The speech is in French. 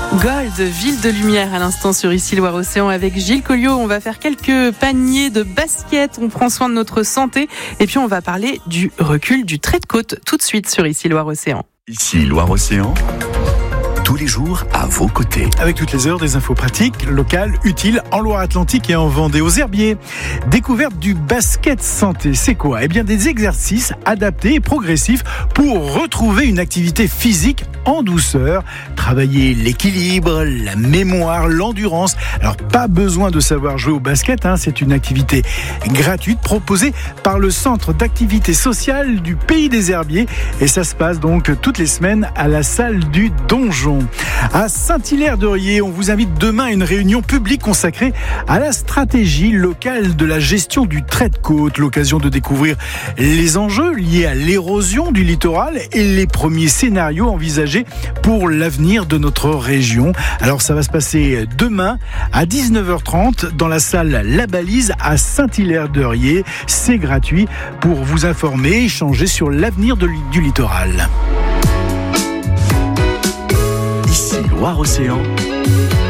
Gold, ville de lumière à l'instant sur Ici Loire-Océan avec Gilles Colliot. On va faire quelques paniers de basket, on prend soin de notre santé et puis on va parler du recul du trait de côte tout de suite sur Ici Loire-Océan. Ici Loire-Océan, tous les jours à vos côtés. Avec toutes les heures, des infos pratiques, locales, utiles en Loire-Atlantique et en Vendée. Aux Herbiers, découverte du basket santé. C'est quoi ? Eh bien, des exercices adaptés et progressifs pour retrouver une activité physique en douceur, travailler l'équilibre, la mémoire, l'endurance. Alors, pas besoin de savoir jouer au basket, c'est une activité gratuite proposée par le Centre d'activité sociale du Pays des Herbiers. Et ça se passe donc toutes les semaines à la salle du Donjon. À Saint-Hilaire-de-Riez, on vous invite demain à une réunion publique consacrée à la stratégie locale de la gestion du trait de côte. L'occasion de découvrir les enjeux liés à l'érosion du littoral et les premiers scénarios envisagés pour l'avenir de notre région. Alors ça va se passer demain à 19h30 dans la salle La Balise à Saint-Hilaire-de-Riez. C'est gratuit pour vous informer et échanger sur l'avenir du littoral. Ici Loire-Océan.